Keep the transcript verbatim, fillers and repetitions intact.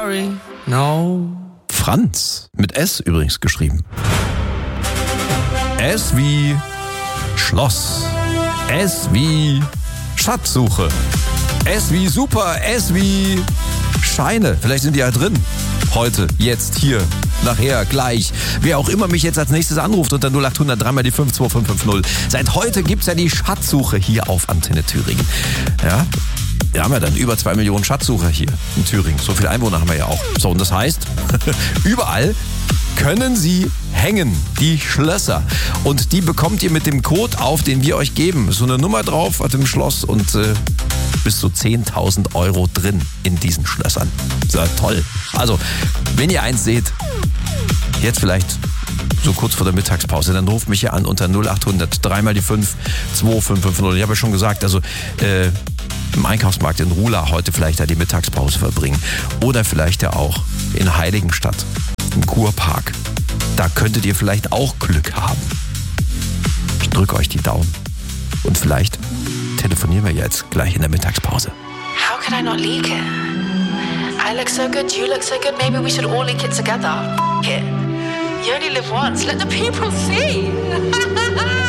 sorry, no. Franz, mit S übrigens geschrieben. S wie Schloss. S wie Schatzsuche. S wie super. S wie Scheine. Vielleicht sind die ja drin. Heute, jetzt, hier, nachher, gleich. Wer auch immer mich jetzt als nächstes anruft unter null acht hundert drei mal die fünf zwei fünf fünf null. Seit heute gibt's ja die Schatzsuche hier auf Antenne Thüringen. Ja, wir haben ja dann über zwei Millionen Schatzsucher hier in Thüringen. So viele Einwohner haben wir ja auch. So, und das heißt, überall können Sie hängen, die Schlösser. Und die bekommt ihr mit dem Code auf, den wir euch geben. So eine Nummer drauf auf dem Schloss und äh, bis zu zehntausend Euro drin in diesen Schlössern. So, toll. Also, wenn ihr eins seht, jetzt vielleicht so kurz vor der Mittagspause, dann ruft mich hier an unter null acht hundert drei mal die fünf zwei fünf fünf null. Ich habe ja schon gesagt, also äh, im Einkaufsmarkt in Ruhla heute vielleicht da die Mittagspause verbringen. Oder vielleicht ja auch in Heiligenstadt, im Kurpark. Da könntet ihr vielleicht auch Glück haben. Ich drücke euch die Daumen. Und vielleicht telefonieren wir jetzt gleich in der Mittagspause. How could I not leak it? I look so good, you look so good, maybe we should all leak it together. F it. You only live once, let the people see.